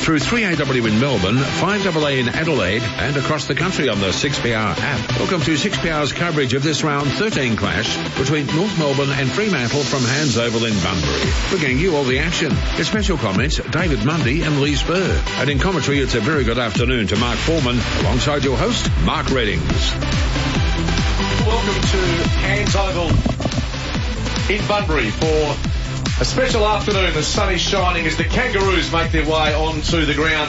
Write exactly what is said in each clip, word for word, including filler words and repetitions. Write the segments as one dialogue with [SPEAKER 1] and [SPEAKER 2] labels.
[SPEAKER 1] through three A W in Melbourne, five A A in Adelaide, and across the country on the six P R app. Welcome to six P R's coverage of this round thirteen clash between North Melbourne and Fremantle from Hands Oval in Bunbury. Bringing you all the action. In special comments, David Mundy and Lee Spur. And in commentary, it's a very good afternoon to Mark Foreman, alongside your host, Mark Reddings.
[SPEAKER 2] Welcome to Hands Oval in Bunbury for a special afternoon. The sun is shining as the Kangaroos make their way onto the ground.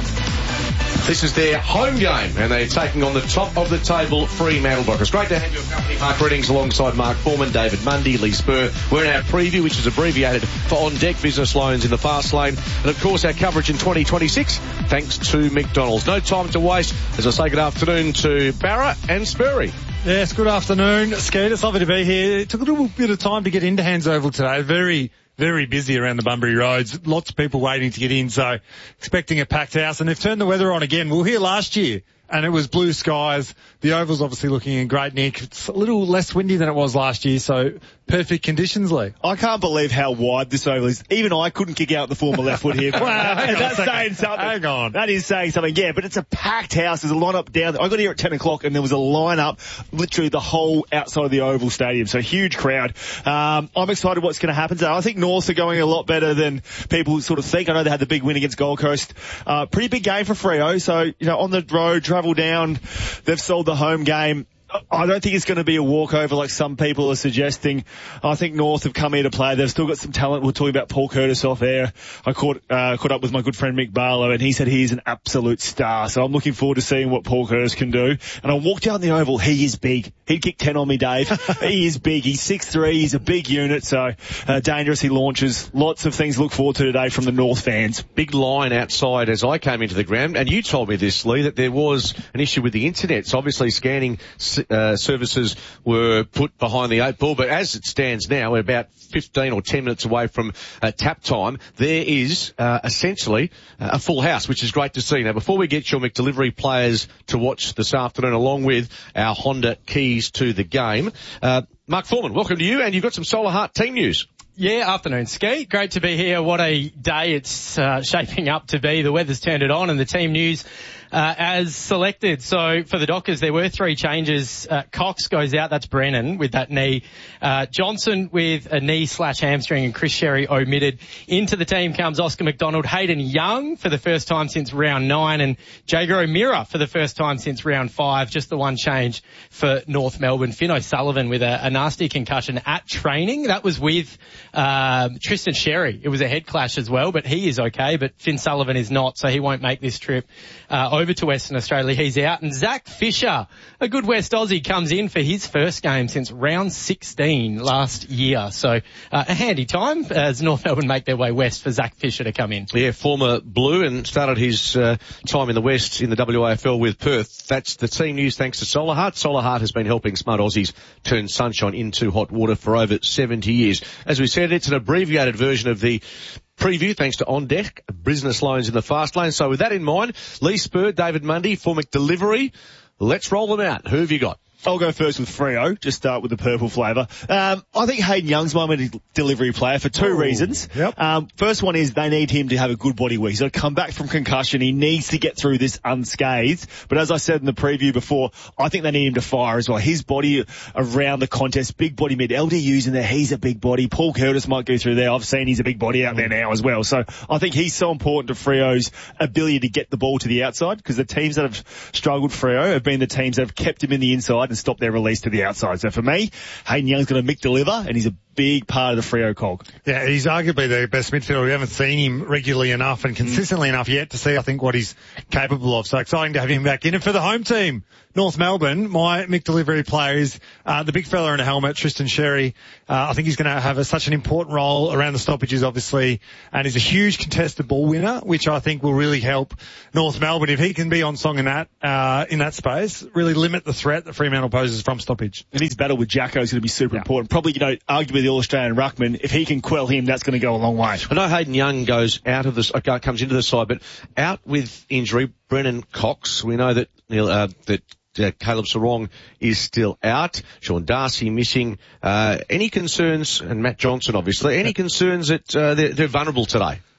[SPEAKER 2] This is their home game, and they're taking on the top of the table Fremantle. It's great to have your company, Mark Reddings, alongside Mark Foreman, David Mundy, Lee Spur. We're in our preview, which is abbreviated for On Deck Business Loans in the fast lane, and of course our coverage in twenty twenty-six, thanks to McDonald's. No time to waste as I say good afternoon to Barra and Spurry.
[SPEAKER 3] Yes, good afternoon, Skeet. It's lovely to be here. It took a little bit of time to get into Hands Oval today. Very, very busy around the Bunbury roads. Lots of people waiting to get in, so expecting a packed house. And they've turned the weather on again. We were here last year, and it was blue skies. The Oval's obviously looking in great nick. It's a little less windy than it was last year, so perfect conditions, Lee.
[SPEAKER 4] I can't believe how wide this oval is. Even I couldn't kick out the former left foot here.
[SPEAKER 3] Wow,
[SPEAKER 4] that's saying something.
[SPEAKER 3] Hang on.
[SPEAKER 4] That is saying something, yeah, but it's a packed house. There's a line-up down there. I got here at ten o'clock and there was a line-up literally the whole outside of the Oval Stadium. So huge crowd. Um, I'm excited what's going to happen today. I think North are going a lot better than people sort of think. I know they had the big win against Gold Coast. Uh, pretty big game for Freo. So, you know, on the road, travel down. They've sold the home game. I don't think it's going to be a walkover like some people are suggesting. I think North have come here to play. They've still got some talent. We're talking about Paul Curtis off air. I caught uh, caught up with my good friend Mick Barlow, and he said he's an absolute star. So I'm looking forward to seeing what Paul Curtis can do. And I walked down the Oval. He is big. He'd kick ten on me, Dave. He is big. He's six three. He's a big unit. So uh, dangerous. He launches. Lots of things to look forward to today from the North fans.
[SPEAKER 2] Big line outside as I came into the ground. And you told me this, Lee, that there was an issue with the internet. So obviously scanning uh, services were put behind the eight ball, but as it stands now, we're about fifteen or ten minutes away from uh, tap time. There is uh, essentially uh, a full house, which is great to see. Now, before we get your McDelivery players to watch this afternoon, along with our Honda keys to the game, uh, Mark Foreman, welcome to you, and you've got some Solar Heart team news.
[SPEAKER 5] Yeah, afternoon, Ski. Great to be here. What a day it's uh, shaping up to be. The weather's turned it on, and the team news uh, as selected. So for the Dockers, there were three changes. Uh, Cox goes out. That's Brennan with that knee. Uh, Johnson with a knee slash hamstring, and Chris Sherry omitted. Into the team comes Oscar McDonald, Hayden Young for the first time since round nine, and Jager O'Meara for the first time since round five. Just the one change for North Melbourne. Finn O'Sullivan with a, a nasty concussion at training. That was with Um, Tristan Sherry. It was a head clash as well, but he is okay, but Finn Sullivan is not, so he won't make this trip uh, over to Western Australia. He's out. And Zach Fisher, a good West Aussie, comes in for his first game since round sixteen last year. So uh, a handy time as North Melbourne make their way west for Zach Fisher to come in.
[SPEAKER 2] Yeah, former Blue, and started his uh, time in the West in the W A F L with Perth. That's the team news thanks to Solar Heart. Solar Heart has been helping smart Aussies turn sunshine into hot water for over seventy years. As we said, it's an abbreviated version of the preview thanks to On Deck Business Loans in the fast lane. So with that in mind, Lee Spur, David Mundy for McDelivery. Let's roll them out. Who have you got?
[SPEAKER 4] I'll go first with Freo, just start with the purple flavour. Um, I think Hayden Young's my delivery player for two Ooh, reasons.
[SPEAKER 3] Yep.
[SPEAKER 4] Um, first one is they need him to have a good body week. He's got to come back from concussion. He needs to get through this unscathed. But as I said in the preview before, I think they need him to fire as well. His body around the contest, big body mid. L D U's in there. He's a big body. Paul Curtis might go through there. I've seen he's a big body out there now as well. So I think he's so important to Freo's ability to get the ball to the outside, because the teams that have struggled Freo have been the teams that have kept him in the inside and stopped their release to the outside. So for me, Hayden Young's going to Mick deliver, and he's a big part of the Freo cog.
[SPEAKER 3] Yeah, he's arguably the best midfielder. We haven't seen him regularly enough and consistently mm. enough yet to see, I think, what he's capable of. So exciting to have him back in. And for the home team, North Melbourne, my McDelivery player is uh, the big fella in a helmet, Tristan Sherry. Uh, I think he's going to have a, such an important role around the stoppages, obviously, and he's a huge contested ball winner, which I think will really help North Melbourne. If he can be on song in that, uh, in that space, really limit the threat that Fremantle poses from stoppage.
[SPEAKER 4] And his battle with Jacko is going to be super yeah. important. Probably, you know, arguably the All-Australian ruckman. If he can quell him, that's going to go a long way.
[SPEAKER 2] I know Hayden Young goes out of this, uh, comes into the side, but out with injury, Brennan Cox. We know that, uh, that, Uh, Caleb Sarong is still out. Sean Darcy missing. Uh, any concerns, and Matt Johnson obviously, any concerns that uh, they're, they're vulnerable today?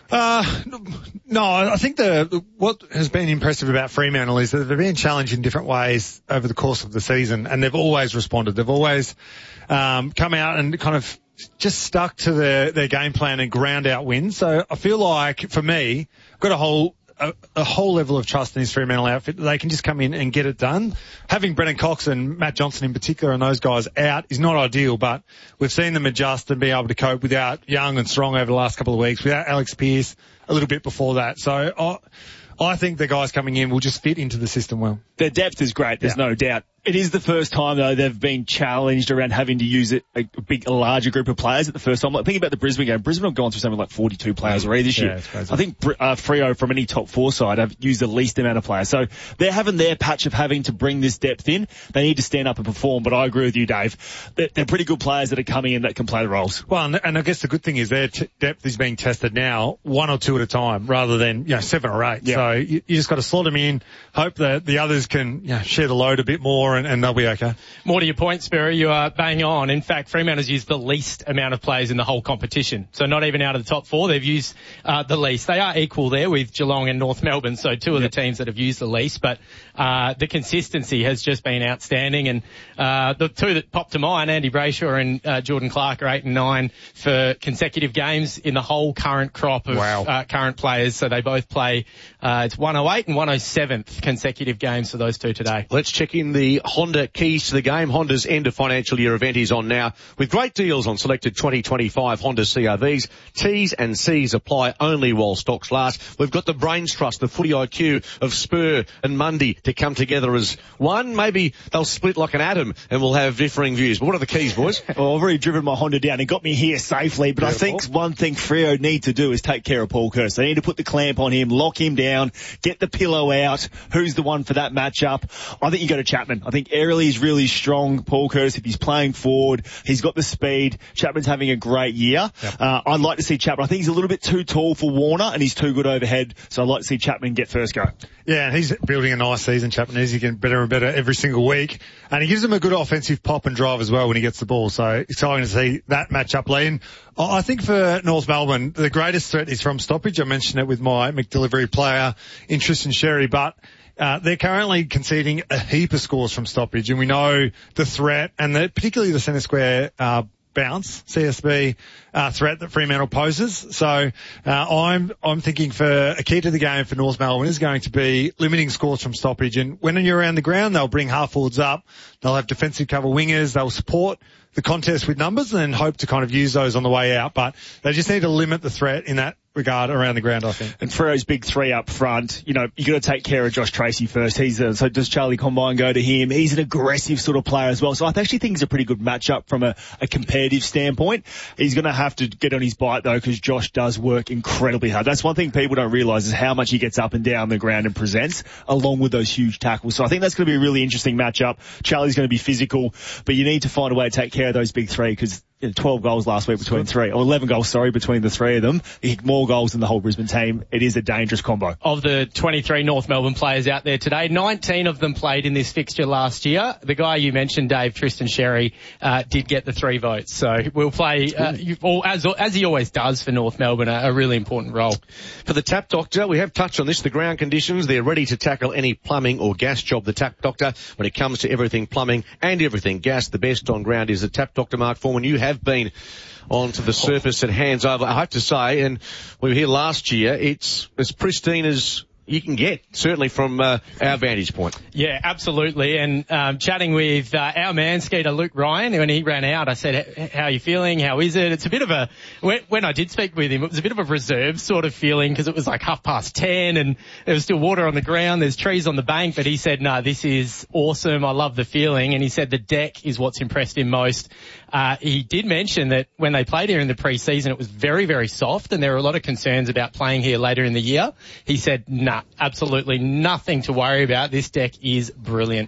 [SPEAKER 3] Uh, no, I think the what has been impressive about Fremantle is that they've been challenged in different ways over the course of the season, and they've always responded. They've always um, come out and kind of just stuck to their, their game plan and ground out wins. So I feel like, for me, I've got a whole a, a whole level of trust in this Fremantle outfit that they can just come in and get it done. Having Brennan Cox and Matt Johnson in particular and those guys out is not ideal, but we've seen them adjust and be able to cope without Young and Strong over the last couple of weeks, without Alex Pearce a little bit before that. So I, I think the guys coming in will just fit into the system well.
[SPEAKER 4] Their depth is great, there's
[SPEAKER 3] yeah.
[SPEAKER 4] no doubt. It is the first time, though, they've been challenged around having to use it, a big, a larger group of players at the first time. Like, think about the Brisbane game. Brisbane have gone through something like forty-two players already this
[SPEAKER 3] yeah,
[SPEAKER 4] year.
[SPEAKER 3] it's crazy.
[SPEAKER 4] I think uh, Freo, from any top four side, have used the least amount of players. So they're having their patch of having to bring this depth in. They need to stand up and perform, but I agree with you, Dave. They're, they're pretty good players that are coming in that can play the roles.
[SPEAKER 3] Well, and, and I guess the good thing is their t- depth is being tested now, one or two at a time, rather than, you know, seven or eight.
[SPEAKER 4] Yeah.
[SPEAKER 3] So you, you just got to slot them in, hope that the others can, you know, share the load a bit more, and, and they'll be okay.
[SPEAKER 5] More to your point, Spiro, you are bang on. In fact, Fremantle's used the least amount of players in the whole competition. So not even out of the top four, they've used uh, the least. They are equal there with Geelong and North Melbourne, so two of
[SPEAKER 3] yep.
[SPEAKER 5] the teams that have used the least. But uh, the consistency has just been outstanding. And uh, the two that popped to mind, Andy Brayshaw and uh, Jordan Clark, are eight and nine for consecutive games in the whole current crop of
[SPEAKER 3] wow.
[SPEAKER 5] uh, current players. So they both play, uh, it's one oh eight and one oh seventh consecutive games for those two today.
[SPEAKER 2] Let's check in the Honda keys to the game. Honda's end of financial year event is on now with great deals on selected twenty twenty-five Honda C R Vs. T's and C's apply only while stocks last. We've got the brains trust, the footy I Q of Spur and Mundy to come together as one. Maybe they'll split like an atom and we'll have differing views. But what are the keys, boys?
[SPEAKER 4] Well, I've already driven my Honda down. It got me here safely, but
[SPEAKER 3] Beautiful.
[SPEAKER 4] I think one thing Freo need to do is take care of Paul Kerr. They need to put the clamp on him, lock him down, get the pillow out. Who's the one for that matchup? I think you go to Chapman. I think aerially is really strong. Paul Curtis, if he's playing forward, he's got the speed. Chapman's having a great year.
[SPEAKER 3] Yep.
[SPEAKER 4] Uh, I'd like to see Chapman. I think he's a little bit too tall for Warner and he's too good overhead. So I'd like to see Chapman get first go.
[SPEAKER 3] Yeah, and he's building a nice season, Chapman is. He's getting better and better every single week. And he gives them a good offensive pop and drive as well when he gets the ball. So exciting to see that matchup, Lee. I think for North Melbourne, the greatest threat is from stoppage. I mentioned it with my McDelivery player in Tristan Sherry, but Uh, they're currently conceding a heap of scores from stoppage, and we know the threat, and the, particularly the centre square uh, bounce, C S B uh, threat that Fremantle poses. So uh, I'm I'm thinking for a key to the game for North Melbourne is going to be limiting scores from stoppage. And when you're around the ground, they'll bring half forwards up, they'll have defensive cover wingers, they'll support the contest with numbers and then hope to kind of use those on the way out. But they just need to limit the threat in that regard around the ground, I think.
[SPEAKER 4] And Freo's big three up front, you know, you got to take care of Josh Tracy first. He's a, so does Charlie Combine go to him? He's an aggressive sort of player as well. So I actually think he's a pretty good matchup from a, a competitive standpoint. He's going to have to get on his bite though, because Josh does work incredibly hard. That's one thing people don't realise is how much he gets up and down the ground and presents, along with those huge tackles. So I think that's going to be a really interesting matchup. Charlie's going to be physical, but you need to find a way to take care of those big three, because you know, twelve goals last week between three, or eleven goals, sorry, between the three of them. He hit more goals than the whole Brisbane team. It is a dangerous combo.
[SPEAKER 5] Of the twenty-three North Melbourne players out there today, nineteen of them played in this fixture last year. The guy you mentioned, Dave, Tristan Sherry, uh, did get the three votes. So we'll play, uh, you, or as, as he always does for North Melbourne, a, a really important role.
[SPEAKER 2] For the Tap Doctor, we have touched on this, the ground conditions. They're ready to tackle any plumbing or gas job. The Tap Doctor, when it comes to everything plumbing and everything gas, the best on ground is the Tap Doctor. Mark Foreman, you have been onto the surface at Hands Over, I have to say, and we were here last year, it's as pristine as you can get, certainly from uh, our vantage point.
[SPEAKER 5] Yeah, absolutely. And um, chatting with uh, our man skater Luke Ryan, when he ran out, I said, how are you feeling? How is it? It's a bit of a, when, when I did speak with him, it was a bit of a reserved sort of feeling, because it was like half past ten and there was still water on the ground, there's trees on the bank, but he said, no, this is awesome, I love the feeling. And he said the deck is what's impressed him most. Uh, he did mention that when they played here in the pre-season, it was very, very soft, and there were a lot of concerns about playing here later in the year. He said, nah, absolutely nothing to worry about. This deck is brilliant.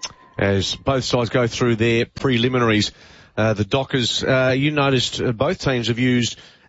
[SPEAKER 2] As both sides go through their preliminaries, uh, the Dockers, uh, you noticed uh, both teams have used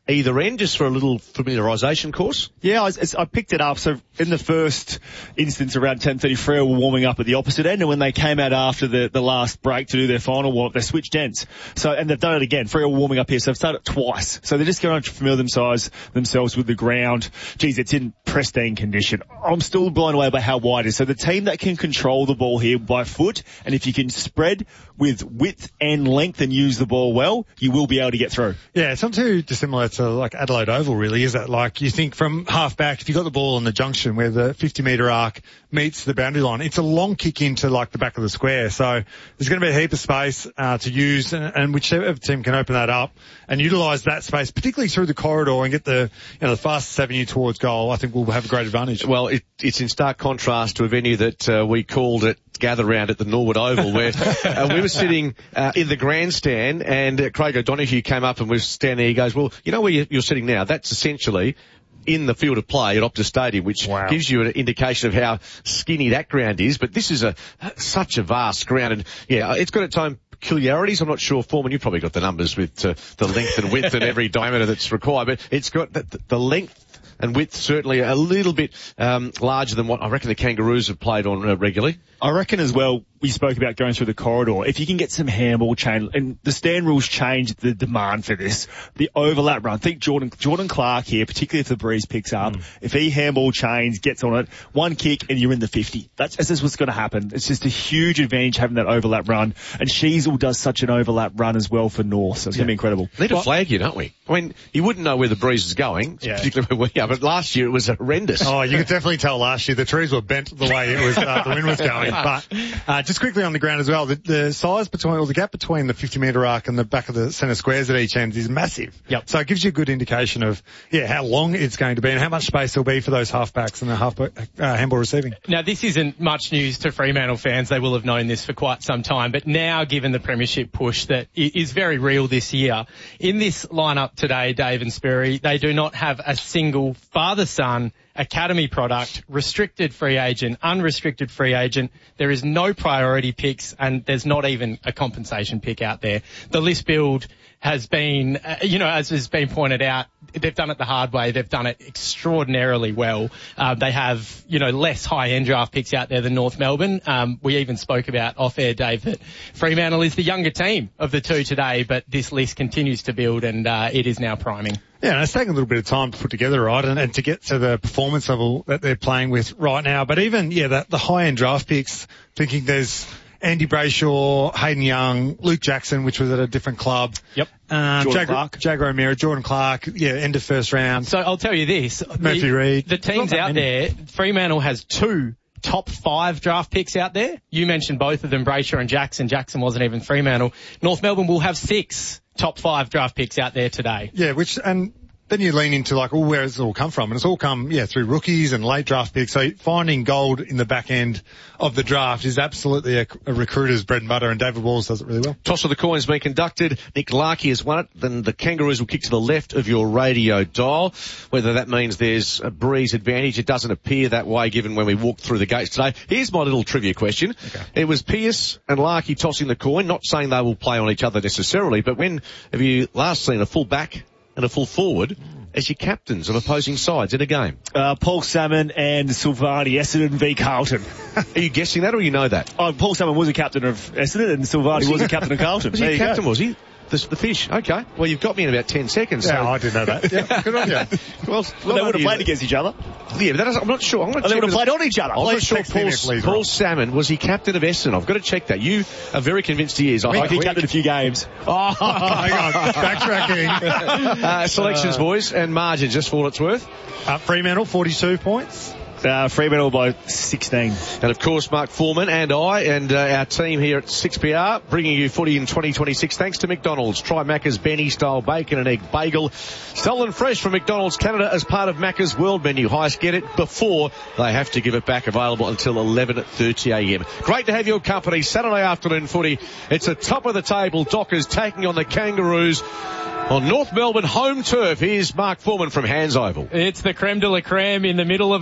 [SPEAKER 2] either end just for a little familiarisation course?
[SPEAKER 4] Yeah, I, I picked it up. So in the first instance around ten thirty, Freo were warming up at the opposite end, and when they came out after the, the last break to do their final warm-up, they switched ends. So, and they've done it again. Freo were warming up here, so they've done it twice. So they're just going to familiar themselves, themselves with the ground. Geez, it's in pristine condition. I'm still blown away by how wide it is. So the team that can control the ball here by foot, and if you can spread with width and length and use the ball well, you will be able to get through.
[SPEAKER 3] Yeah, it's not too dissimilar to like Adelaide Oval, really, is it? Like you think from half back, if you got the ball on the junction where the fifty metre arc meets the boundary line, it's a long kick into like the back of the square. So there's going to be a heap of space uh, to use, and, and whichever team can open that up and utilise that space, particularly through the corridor, and get the you know the fastest avenue towards goal, I think we'll have a great advantage.
[SPEAKER 2] Well, it, it's in stark contrast to a venue that uh, we called it Gather Round at the Norwood Oval, where uh, we were sitting uh, in the grandstand, and uh, Craig O'Donoghue came up and was standing there. He goes, well, you know where you're sitting now? That's essentially in the field of play at Optus Stadium, which
[SPEAKER 3] wow.
[SPEAKER 2] gives you an indication of how skinny that ground is. But this is a such a vast ground, and yeah, it's got its own peculiarities. I'm not sure, Foreman, you've probably got the numbers with uh, the length and width and every diameter that's required, but it's got the, the length and width certainly a little bit um, larger than what I reckon the Kangaroos have played on uh, regularly.
[SPEAKER 4] I reckon as well, we spoke about going through the corridor. If you can get some handball chain, and the stand rules changed the demand for this, the overlap run. Think Jordan, Jordan Clark here, particularly if the breeze picks up. Mm. If he handball chains, gets on it, one kick and you're in the fifty. That's, that's just what's going to happen. It's just a huge advantage having that overlap run. And Sheasel does such an overlap run as well for North, so it's yeah. going to be incredible.
[SPEAKER 2] We need to flag you, don't we? I mean, you wouldn't know where the breeze is going, yeah. particularly where we are, but last year it was horrendous.
[SPEAKER 3] Oh, you could definitely tell last year the trees were bent the way it was, uh, the wind was going. But, uh, just quickly on the ground as well, the, the size between, or the gap between the fifty metre arc and the back of the centre squares at each end is massive.
[SPEAKER 5] Yep.
[SPEAKER 3] So it gives you a good indication of, yeah, how long it's going to be and how much space there'll be for those halfbacks and the half, uh, handball receiving.
[SPEAKER 5] Now, this isn't much news to Fremantle fans. They will have known this for quite some time. But now, given the premiership push that is very real this year, in this lineup today, Dave and Sperry, they do not have a single father-son academy product, restricted free agent, unrestricted free agent. There is no priority picks, and there's not even a compensation pick out there. The list build has been, uh, you know, as has been pointed out, they've done it the hard way. They've done it extraordinarily well. Uh, they have, you know, less high-end draft picks out there than North Melbourne. Um, we even spoke about off-air, Dave, that Fremantle is the younger team of the two today, but this list continues to build, and uh, it is now priming.
[SPEAKER 3] Yeah, and it's taken a little bit of time to put together, right, and, and to get to the performance level that they're playing with right now. But even, yeah, the, the high-end draft picks, thinking there's Andy Brayshaw, Hayden Young, Luke Jackson, which was at a different club.
[SPEAKER 5] Yep.
[SPEAKER 3] Um,
[SPEAKER 4] Jordan
[SPEAKER 3] Jag-
[SPEAKER 4] Clark.
[SPEAKER 3] Jaguar O'Meara, Jordan Clark, yeah, end of first round.
[SPEAKER 5] So I'll tell you this.
[SPEAKER 3] Murphy
[SPEAKER 5] the,
[SPEAKER 3] Reid.
[SPEAKER 5] The teams out there, Fremantle has two top five draft picks out there. You mentioned both of them, Brayshaw and Jackson. Jackson wasn't even Fremantle. North Melbourne will have six top five draft picks out there today.
[SPEAKER 3] Yeah, which, and then you lean into like, well, where does it all come from? And it's all come, yeah, through rookies and late draft picks. So finding gold in the back end of the draft is absolutely a, a recruiter's bread and butter, and David Walls does it really well.
[SPEAKER 2] Toss of the coin's been conducted. Nick Larkey has won it. Then the Kangaroos will kick to the left of your radio dial. Whether that means there's a breeze advantage, it doesn't appear that way given when we walked through the gates today. Here's my little trivia question.
[SPEAKER 3] Okay.
[SPEAKER 2] It was Pearce and Larkey tossing the coin, not saying they will play on each other necessarily, but when have you last seen a full back and a full forward as your captains of opposing sides in a game?
[SPEAKER 4] Uh, Paul Salmon and Silvani, Essendon v Carlton.
[SPEAKER 2] Are you guessing that or you know that?
[SPEAKER 4] Oh, Paul Salmon was a captain of Essendon and Silvani was, was a captain of Carlton.
[SPEAKER 2] Was he a captain, go. was he? The, the fish. Okay. Well, you've got me in about ten seconds.
[SPEAKER 3] Yeah,
[SPEAKER 2] so.
[SPEAKER 3] I did know that. Yeah, good on you.
[SPEAKER 2] Well,
[SPEAKER 4] well they would have played against each other.
[SPEAKER 2] Yeah, but that is, I'm not sure. I'm not
[SPEAKER 4] oh, they would have played on each other.
[SPEAKER 2] I'm not sure Paul, Paul Salmon, was he captain of Essendon? I've got to check that. You are very convinced he is.
[SPEAKER 4] I think he captained a few games.
[SPEAKER 3] Oh, hang on. Backtracking.
[SPEAKER 2] uh, selections, uh, boys, and margins, just for what it's worth.
[SPEAKER 3] Uh, Fremantle, forty-two points.
[SPEAKER 4] Uh, Fremantle by sixteen.
[SPEAKER 2] And of course, Mark Foreman and I and uh, our team here at six P R bringing you footy in twenty twenty-six thanks to McDonald's. Try Macca's Benny style bacon and egg bagel. Stolen fresh from McDonald's Canada as part of Macca's World Menu. Highest get it before they have to give it back. Available until eleven thirty a m. Great to have your company. Saturday afternoon footy. It's a top of the table. Dockers taking on the Kangaroos on North Melbourne home turf. Here's Mark Foreman from Hands Oval.
[SPEAKER 5] It's the creme de la creme in the middle of the ground.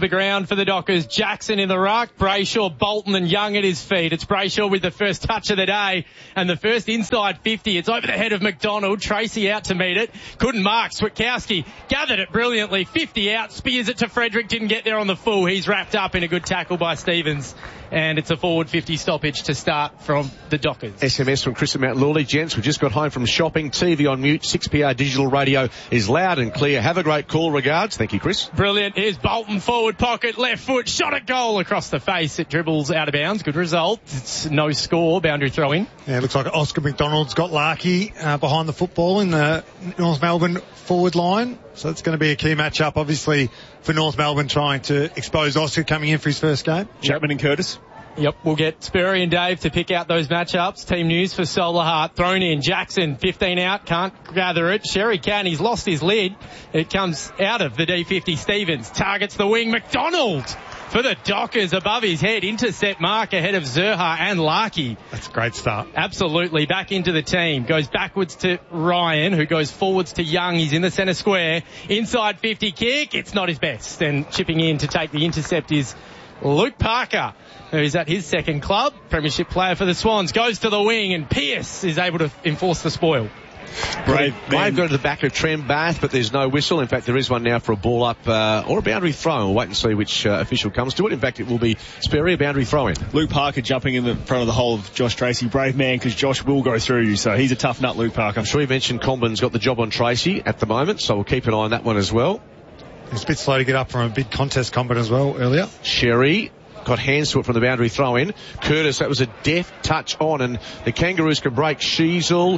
[SPEAKER 5] ground for the Dockers. Jackson in the ruck, Brayshaw, Bolton and Young at his feet. It's Brayshaw with the first touch of the day and the first inside fifty. It's over the head of McDonald. Tracy out to meet it. Couldn't mark. Switkowski gathered it brilliantly. fifty out, spears it to Frederick. Didn't get there on the full. He's wrapped up in a good tackle by Stevens. And it's a forward fifty stoppage to start from the Dockers.
[SPEAKER 2] S M S from Chris and Mount Lawley. Gents, we've just got home from shopping. T V on mute. six P R digital radio is loud and clear. Have a great call. Regards. Thank you, Chris.
[SPEAKER 5] Brilliant. Here's Bolton, forward pocket, left foot, shot at goal across the face. It dribbles out of bounds. Good result. It's no score. Boundary throw-in.
[SPEAKER 3] Yeah, it looks like Oscar McDonald's got Larkey uh, behind the football in the North Melbourne forward line. So it's going to be a key matchup, obviously, for North Melbourne trying to expose Oscar coming in for his first game.
[SPEAKER 4] Chapman and Curtis.
[SPEAKER 5] Yep, we'll get Spurry and Dave to pick out those matchups. Team news for Solar Heart. Thrown in. Jackson, fifteen out. Can't gather it. Sherry can. He's lost his lid. It comes out of the D fifty. Stevens targets the wing. McDonald for the Dockers above his head. Intercept mark ahead of Zurha and Larkey.
[SPEAKER 3] That's a great start.
[SPEAKER 5] Absolutely. Back into the team. Goes backwards to Ryan, who goes forwards to Young. He's in the centre square. Inside fifty kick. It's not his best. And chipping in to take the intercept is Luke Parker, who's at his second club. Premiership player for the Swans. Goes to the wing and Pearce is able to enforce the spoil.
[SPEAKER 2] Brave Brave go to the back of Trem Bath, but there's no whistle. In fact, there is one now for a ball up uh, or a boundary throw. We'll wait and see which uh, official comes to it. In fact, it will be Sperry, a boundary throw in.
[SPEAKER 4] Luke Parker jumping in the front of the hole of Josh Tracy. Brave man, because Josh will go through you, so he's a tough nut, Luke Parker.
[SPEAKER 2] I'm sure you mentioned Combin's got the job on Tracy at the moment, so we'll keep an eye on that one as well.
[SPEAKER 3] It's a bit slow to get up from a big contest combat as well earlier.
[SPEAKER 2] Sherry got hands to it from the boundary throw in. Curtis, that was a deft touch on, and the Kangaroos can break. Sheasel.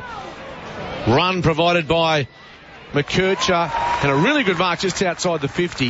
[SPEAKER 2] Run provided by McKercher, and a really good mark just outside the fifty.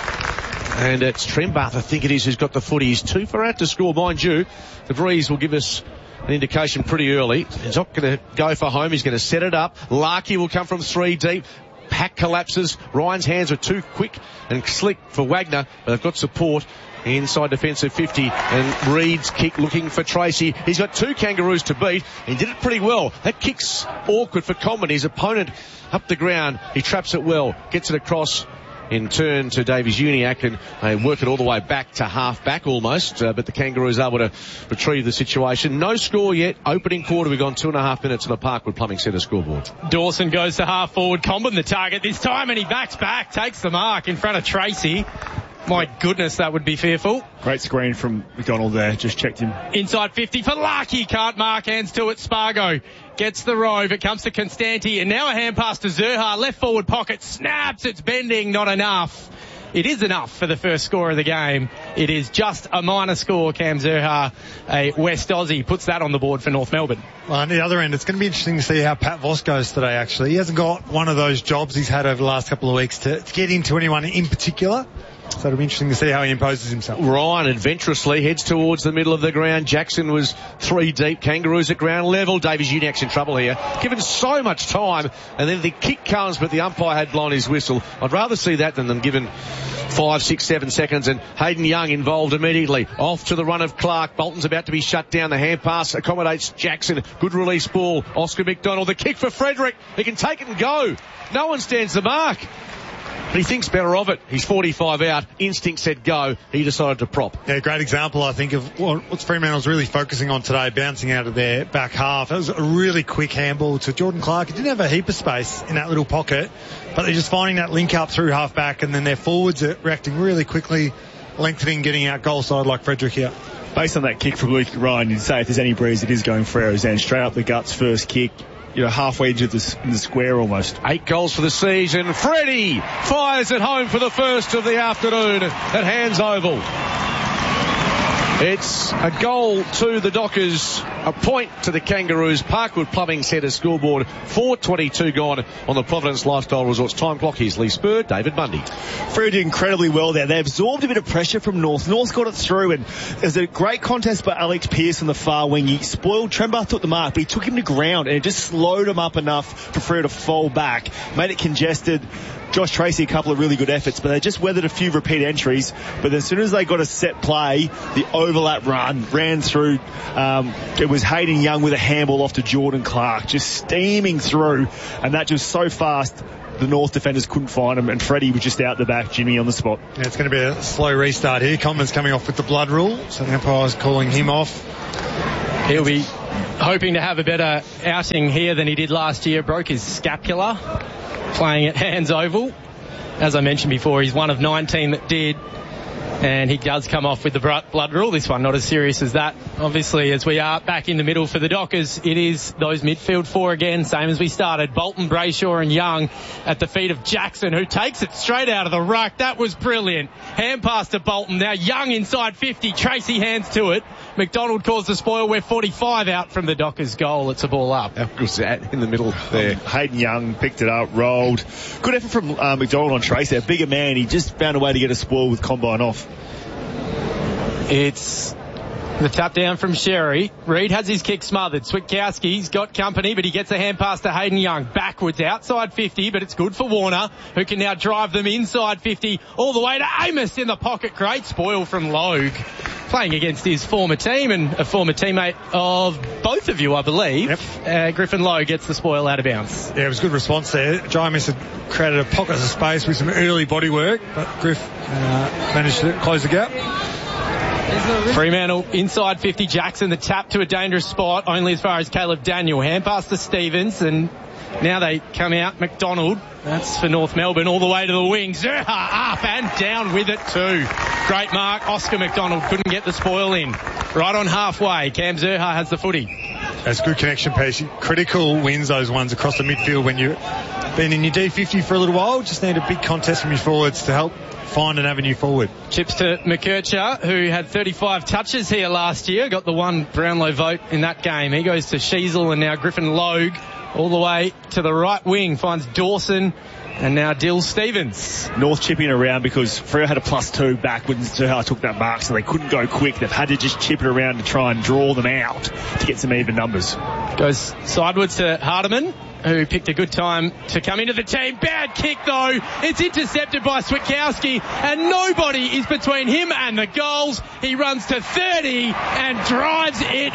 [SPEAKER 2] And it's Trembath, I think it is, who's got the footy. He's two for out to score, mind you. The breeze will give us an indication pretty early. He's not going to go for home. He's going to set it up. Larkey will come from three deep. Pack collapses. Ryan's hands are too quick and slick for Wagner, but they've got support. Inside defensive fifty, and Reed's kick looking for Tracy. He's got two Kangaroos to beat. He did it pretty well. That kick's awkward for Coleman. His opponent up the ground. He traps it well, gets it across in turn to Davies Uniacke, and they work it all the way back to half back almost, uh, but the Kangaroos are able to retrieve the situation. No score yet. Opening quarter, we've gone two and a half minutes on the Parkwood Plumbing Centre scoreboard.
[SPEAKER 5] Dawson goes to half forward. Combin the target this time, and he backs back, takes the mark in front of Tracy. My goodness, that would be fearful.
[SPEAKER 4] Great screen from McDonald there. Just checked him.
[SPEAKER 5] Inside fifty for Larkey. Can't mark. Hands to it. Spargo gets the rove. It comes to Constanti. And now a hand pass to Zurha. Left forward pocket. Snaps. It's bending. Not enough. It is enough for the first score of the game. It is just a minor score. Cam Zurha, a West Aussie, puts that on the board for North Melbourne.
[SPEAKER 3] Well, on the other end, it's going to be interesting to see how Pat Voss goes today, actually. He hasn't got one of those jobs he's had over the last couple of weeks to, to get into anyone in particular. So it'll be interesting to see how he imposes himself.
[SPEAKER 2] Ryan adventurously heads towards the middle of the ground. Jackson was three deep. Kangaroos at ground level. Davies Uniacke's in trouble here. Given so much time, and then the kick comes, but the umpire had blown his whistle. I'd rather see that than them given five, six, seven seconds, and Hayden Young involved immediately. Off to the run of Clark. Bolton's about to be shut down. The hand pass accommodates Jackson. Good release ball. Oscar McDonald. The kick for Frederick. He can take it and go. No one stands the mark. But he thinks better of it. He's forty-five out. Instinct said go. He decided to prop.
[SPEAKER 3] Yeah, great example, I think, of what Fremantle's really focusing on today, bouncing out of their back half. That was a really quick handball to Jordan Clark. He didn't have a heap of space in that little pocket, but they're just finding that link up through half back, and then their forwards are reacting really quickly, lengthening, getting out goal side like Frederick here.
[SPEAKER 4] Based on that kick from Luke Ryan, you'd say if there's any breeze, it is going Frero's end. Straight up the guts, first kick. You know, halfway into the, in the square almost.
[SPEAKER 2] Eight goals for the season. Freddie fires it home for the first of the afternoon at Hands Oval. It's a goal to the Dockers, a point to the Kangaroos. Parkwood Plumbing Centre scoreboard. four twenty-two gone on the Providence Lifestyle Resorts time clock. Here's Lee Spur, David Bundy.
[SPEAKER 4] Freo did incredibly well there. They absorbed a bit of pressure from North. North got it through, and there's a great contest by Alex Pearce on the far wing. He spoiled Trembath, took the mark, but he took him to ground, and it just slowed him up enough for Freo to fall back. Made it congested. Josh Tracy, a couple of really good efforts, but they just weathered a few repeat entries. But as soon as they got a set play, the overlap run ran through. Um, it was Hayden Young with a handball off to Jordan Clark, just steaming through, and that just so fast. the North defenders couldn't find him, and Freddie was just out the back, Jimmy on the spot.
[SPEAKER 3] Yeah, it's going to be a slow restart here. Conman's coming off with the blood rule, so the umpire's calling him off.
[SPEAKER 5] He'll be hoping to have a better outing here than he did last year. Broke his scapula playing at Hands Oval. As I mentioned before, he's one of nineteen that did. And he does come off with the blood rule. This one not as serious as that. Obviously, as we are back in the middle for the Dockers, it is those midfield four again, same as we started. Bolton, Brayshaw and Young at the feet of Jackson, who takes it straight out of the ruck. That was brilliant. Hand pass to Bolton. Now Young inside fifty. Tracy hands to it. McDonald calls the spoil. We're forty-five out from the Dockers' goal. It's a ball up.
[SPEAKER 2] How good's that in the middle there?
[SPEAKER 4] Um, Hayden Young picked it up, rolled. Good effort from uh, McDonald on Tracy. A bigger man. He just found a way to get a spoil with Combine off.
[SPEAKER 5] It's the tap down from Sherry. Reid has his kick smothered. Switkowski's got company, but he gets a hand pass to Hayden Young. Backwards, outside fifty, but it's good for Warner, who can now drive them inside fifty, all the way to Amos in the pocket. Great spoil from Logue, playing against his former team and a former teammate of both of you, I believe.
[SPEAKER 3] Yep.
[SPEAKER 5] Uh, Griffin Logue gets the spoil out of bounds.
[SPEAKER 3] Yeah, it was a good response there. Jaimis had created a pocket of space with some early body work, but Griff uh, managed to close the gap.
[SPEAKER 5] Fremantle inside fifty. Jackson the tap to a dangerous spot, only as far as Caleb Daniel. Hand pass to Stevens, and now they come out. McDonald, that's for North Melbourne, all the way to the wing. Zerha up and down with it too. Great mark. Oscar McDonald couldn't get the spoil in. Right on halfway, Cam Zerha has the footy.
[SPEAKER 3] That's good connection piece. Critical wins, those ones across the midfield when you've been in your D fifty for a little while. Just need a big contest from your forwards to help find an avenue forward.
[SPEAKER 5] Chips to McKercher, who had thirty-five touches here last year, got the one Brownlow vote in that game. He goes to Sheasel, and now Griffin Logue all the way to the right wing, finds Dawson, and now Dill Stevens.
[SPEAKER 4] North chipping around because Freo had a plus two back when Zerha took that mark, so they couldn't go quick. They've had to just chip it around to try and draw them out to get some even numbers.
[SPEAKER 5] Goes sidewards to Hardiman, who picked a good time to come into the team. Bad kick though. It's intercepted by Switkowski, and nobody is between him and the goals. He runs to thirty and drives it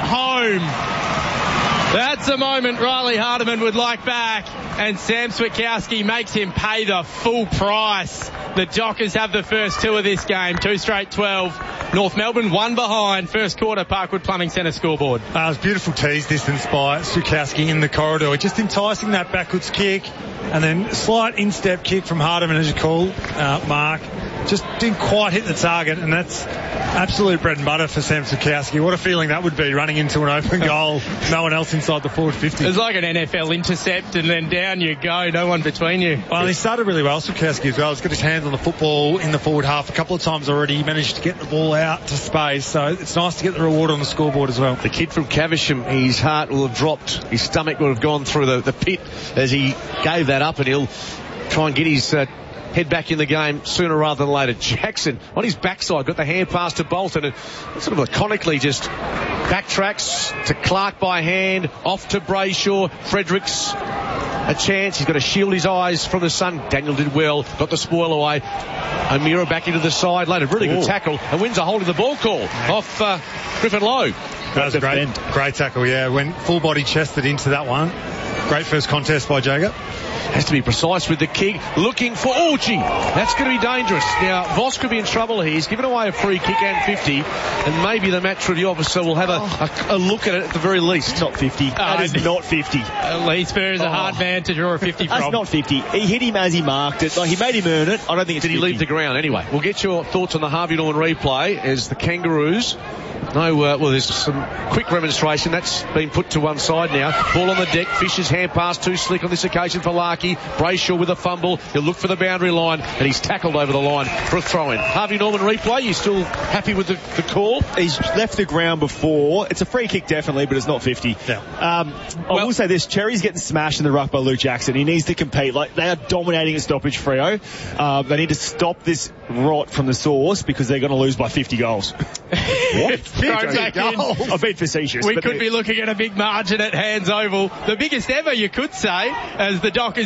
[SPEAKER 5] home. That's a moment Riley Hardiman would like back, and Sam Switkowski makes him pay the full price. The Dockers have the first two of this game, two straight twelve. North Melbourne one behind. First quarter, Parkwood Plumbing Centre scoreboard.
[SPEAKER 3] Uh, it was beautiful tease distance by Switkowski in the corridor, just enticing that backwards kick, and then slight instep kick from Hardiman, as you call, uh, Mark. Just didn't quite hit the target, and that's absolute bread and butter for Sam Switkowski. What a feeling that would be, running into an open goal, no one else inside the forward fifty.
[SPEAKER 5] It's like an N F L intercept, and then down you go, no one between you.
[SPEAKER 3] Well, he started really well, Switkowski, as well. He's got his hands on the football in the forward half a couple of times already. He managed to get the ball out to space, so it's nice to get the reward on the scoreboard as well.
[SPEAKER 2] The kid from Caversham, his heart will have dropped. His stomach will have gone through the, the pit as he gave that up, and he'll try and get his uh, head back in the game sooner rather than later. Jackson on his backside got the hand pass to Bolton, and sort of laconically just backtracks to Clark by hand, off to Brayshaw. Fredericks a chance. He's got to shield his eyes from the sun. Daniel did well, got the spoil away. O'Meara back into the side later. Really good Ooh. tackle, and wins a hold of the ball call off uh, Griffin Logue.
[SPEAKER 3] That was a great, great tackle, yeah. Went full body chested into that one. Great first contest by Jager.
[SPEAKER 2] Has to be precise with the kick. Looking for Orchie. That's going to be dangerous. Now, Voss could be in trouble here. He's given away a free kick and fifty, and maybe the match review officer will have a, a, a look at it at the very least.
[SPEAKER 4] Not fifty.
[SPEAKER 5] Oh,
[SPEAKER 4] that is not fifty.
[SPEAKER 5] Uh, Lee Spur is a oh. hard man to draw a fifty from.
[SPEAKER 4] That's not fifty. He hit him as he marked it. Like, he made him earn it. I don't think it's
[SPEAKER 2] Did he
[SPEAKER 4] fifty.
[SPEAKER 2] leave the ground? Anyway, we'll get your thoughts on the Harvey Norman replay as the Kangaroos. No, uh, well, there's some quick remonstration. That's been put to one side now. Ball on the deck. Fisher's hand pass too slick on this occasion for Larkey. Brayshaw with a fumble. He'll look for the boundary line, and he's tackled over the line for a throw-in. Harvey Norman replay. You still happy with the, the call?
[SPEAKER 4] He's left the ground before. It's a free kick, definitely, but it's not fifty.
[SPEAKER 3] Yeah.
[SPEAKER 4] Um, I well, will say this. Cherry's getting smashed in the ruck by Luke Jackson. He needs to compete. Like, they are dominating at stoppage, Freo. Um, they need to stop this rot from the source because they're going to lose by fifty goals. What?
[SPEAKER 5] fifty goals?
[SPEAKER 4] I've been facetious.
[SPEAKER 5] We could be looking at a big margin at Hands Oval. The biggest ever, you could say, as the Dockers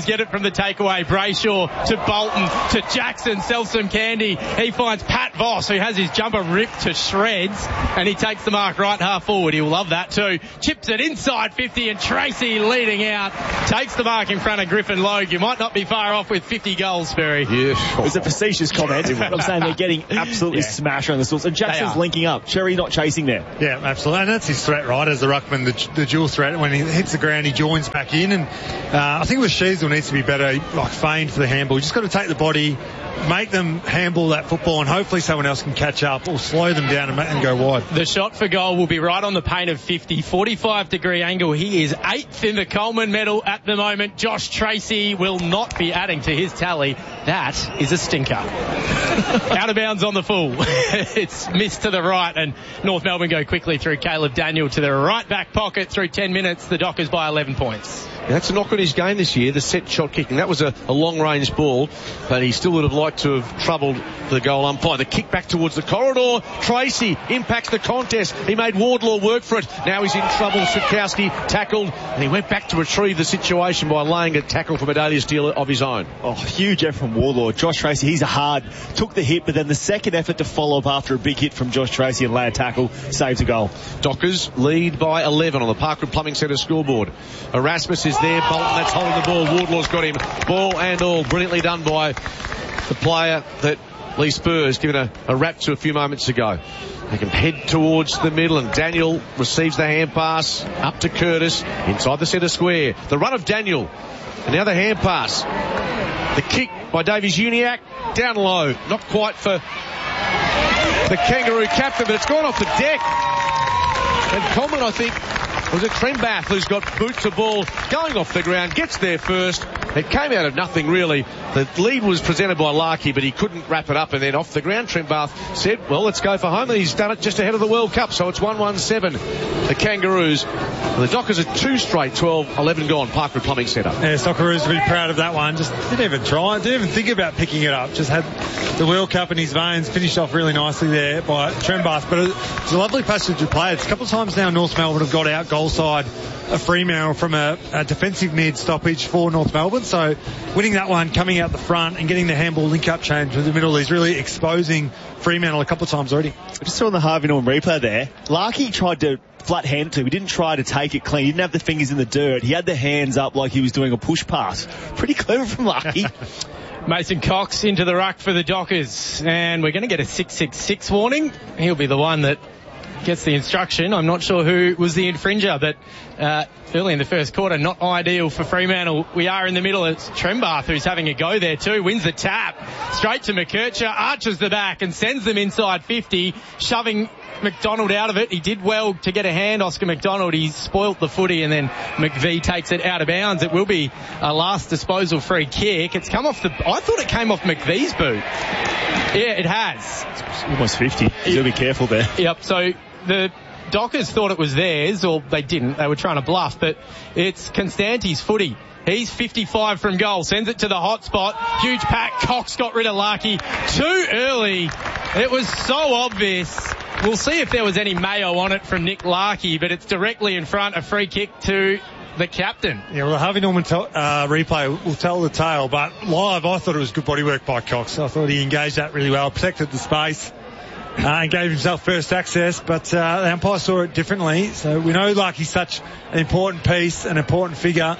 [SPEAKER 5] get it from the takeaway. Brayshaw to Bolton to Jackson, sells some candy. He finds Pat Voss, who has his jumper ripped to shreds, and he takes the mark right half forward. He'll love that too. Chips it inside fifty, and Tracy leading out takes the mark in front of Griffin Logue. You might not be far off with fifty goals, Sperry.
[SPEAKER 2] Yes.
[SPEAKER 4] It was a facetious comment. I'm saying they're getting absolutely yeah. smashed on the source. And Jackson's linking up. Cherry not chasing there.
[SPEAKER 3] Yeah, absolutely. And that's his threat, right, as the ruckman, the, the dual threat. When he hits the ground, he joins back in. And uh, I think with Sheasel needs to be better, like feigned for the handball. You just got to take the body, make them handball that football, and hopefully someone else can catch up or slow them down and, and go wide.
[SPEAKER 5] The shot for goal will be right on the paint of fifty, forty-five degree angle. He is eighth in the Coleman medal at the moment. Josh Tracy will not be adding to his tally. That is a stinker. Out of bounds on the full. It's missed to the right, and North Melbourne go quickly through Caleb Daniel to the right back pocket through ten minutes. The Dockers by eleven points.
[SPEAKER 2] That's a knock on his game this year, the set shot kicking. That was a, a long-range ball, but he still would have liked to have troubled the goal umpire. The kick back towards the corridor. Tracy impacts the contest. He made Wardlaw work for it. Now he's in trouble. Switkowski tackled, and he went back to retrieve the situation by laying a tackle from Adelia Steele of his own.
[SPEAKER 4] Oh, huge effort from Wardlaw. Josh Tracy, he's a hard. Took the hit, but then the second effort to follow up after a big hit from Josh Tracy and lay a tackle saves a goal.
[SPEAKER 2] Dockers lead by eleven on the Parkwood Plumbing Centre scoreboard. Erasmus is there. Bolton, that's holding the ball. Wardlaw's got him. Ball and all. Brilliantly done by the player that Lee Spurs given a, a rap to a few moments ago. They can head towards the middle, and Daniel receives the hand pass up to Curtis inside the centre square. The run of Daniel, and now the hand pass. The kick by Davies Uniacke down low. Not quite for the Kangaroo captain, but it's gone off the deck. And Coleman, I think, was it Trembath who's got boot to ball going off the ground, gets there first. It came out of nothing, really. The lead was presented by Larkey, but he couldn't wrap it up, and then off the ground, Trembath said, well, let's go for home. And he's done it just ahead of the World Cup, so it's one one seven. The Kangaroos. The Dockers are two straight, twelve eleven gone, Parkwood Plumbing Centre.
[SPEAKER 3] Yeah, Socceroos will be proud of that one. Just didn't even try, didn't even think about picking it up. Just had the World Cup in his veins, finished off really nicely there by Trembath. But it's a lovely passage to play. It's a couple of times now North Melbourne have got out goal side a Fremantle from a, a defensive mid stoppage for North Melbourne. So winning that one, coming out the front and getting the handball link-up change with the middle is really exposing Fremantle a couple of times already.
[SPEAKER 4] Just saw on the Harvey Norman replay there, Larkey tried to flat hand to. He didn't try to take it clean. He didn't have the fingers in the dirt. He had the hands up like he was doing a push pass. Pretty clever from Larkey.
[SPEAKER 5] Mason Cox into the ruck for the Dockers, and we're going to get a six six six warning. He'll be the one that gets the instruction. I'm not sure who was the infringer, but uh, early in the first quarter, not ideal for Fremantle. We are in the middle. It's Trembath who's having a go there too. Wins the tap. Straight to McKercher. Arches the back and sends them inside fifty, shoving McDonald out of it. He did well to get a hand, Oscar McDonald. He spoilt the footy, and then McVie takes it out of bounds. It will be a last disposal free kick. It's come off the... I thought it came off McVie's boot. Yeah, it has.
[SPEAKER 4] It's almost fifty. You've got to be careful there.
[SPEAKER 5] Yep, so the Dockers thought it was theirs, or they didn't. They were trying to bluff, but it's Constanti's footy. He's fifty-five from goal. Sends it to the hot spot. Huge pack. Cox got rid of Larkey too early. It was so obvious. We'll see if there was any mayo on it from Nick Larkey, but it's directly in front. A free kick to the captain.
[SPEAKER 3] Yeah, well, the Harvey Norman t- uh, replay will tell the tale, but live, I thought it was good bodywork by Cox. I thought he engaged that really well, protected the space, uh, and gave himself first access, but uh, the umpire saw it differently. So we know Larkey's such an important piece, an important figure.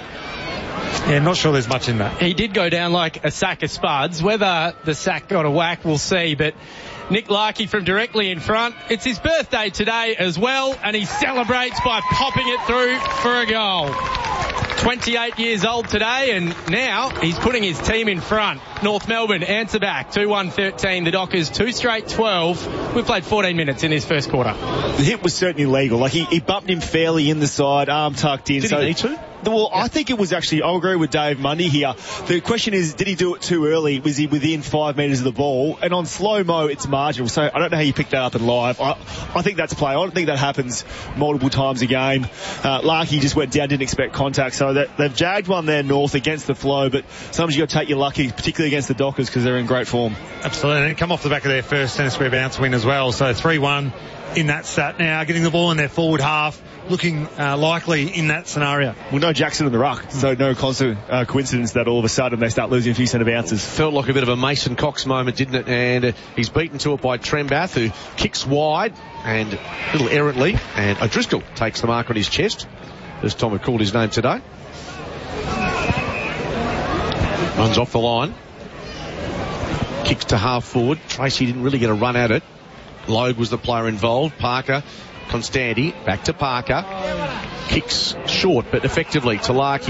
[SPEAKER 3] Yeah, not sure there's much in that.
[SPEAKER 5] He did go down like a sack of spuds. Whether the sack got a whack, we'll see, but Nick Larkey from directly in front. It's his birthday today as well, and he celebrates by popping it through for a goal. twenty-eight years old today, and now he's putting his team in front. North Melbourne answer back, two one thirteen. The Dockers two straight twelve. We've played fourteen minutes in this first quarter.
[SPEAKER 4] The hit was certainly legal. Like, he, he bumped him fairly in the side, arm tucked in.
[SPEAKER 2] Did
[SPEAKER 4] so
[SPEAKER 2] he need to?
[SPEAKER 4] Well, yeah. I think it was actually, I'll agree with Dave Mundy here. The question is, did he do it too early? Was he within five metres of the ball? And on slow-mo, it's marginal. So I don't know how you picked that up in live. I, I think that's play. I don't think that happens multiple times a game. Uh, Larkey just went down, didn't expect contact. So that, they've jagged one there, North, against the flow. But sometimes you've got to take your lucky, particularly against the Dockers, because they're in great form.
[SPEAKER 3] Absolutely. And it come off the back of their first centre square bounce win as well. So three one in that stat now, getting the ball in their forward half, looking uh, likely in that scenario.
[SPEAKER 4] Well, no no Jackson in the ruck, so no constant uh, coincidence that all of a sudden they start losing a few centre bounces.
[SPEAKER 2] Felt like a bit of a Mason Cox moment, didn't it? And uh, he's beaten to it by Trembath, who kicks wide and a little errantly, and O'Driscoll takes the mark on his chest. First time we've called his name today. Runs off the line. Kicks to half forward. Tracy didn't really get a run at it. Logue was the player involved. Parker, Constanti, back to Parker. Kicks short, but effectively to Larkey.